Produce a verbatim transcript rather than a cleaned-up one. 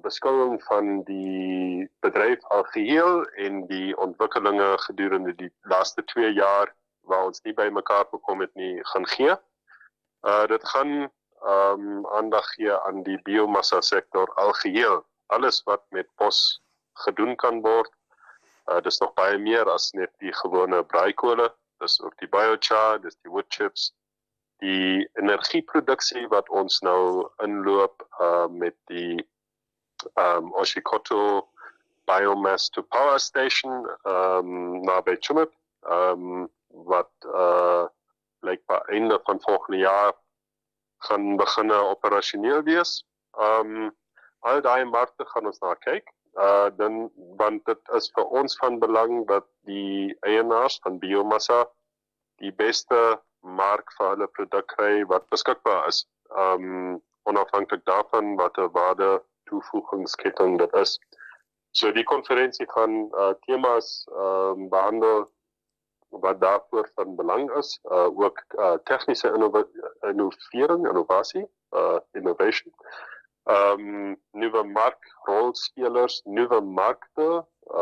beskouing van die bedryf al geheel en die ontwikkelinge gedurende die laaste twee jaar waar ons nie by mekaar gekom het nie, gaan gee. Uh, dit gaan um, aandag gee aan die biomassa sektor al geheel. Alles wat met bos gedoen kan word, uh, dis nog baie meer as net die gewone braaikole, dis ook die biochar, dis die wood chips, die energieproduksie wat ons nou inloop uh, met die um, Oshikoto Biomass to Power Station um, naby Chumip, um, wat uh, blijkbaar einde van volgende jaar gaan beginne operationeel wees. Um, al die markte gaan ons na kyk, uh, dan, want dit is vir ons van belang dat die eienaars van biomassa die beste mark vir hulle produk kry wat beskikbaar is, um, onafhanklik daarvan wat 'n waarde toevoegingsketting dit is. So die konferensie gaan uh, temas um, behandel wat daarvoor van belang is, uh, ook uh, tegnische innova- innovering, innovasie, uh, innovation, um, nuwe markrolspelers, nuwe markte,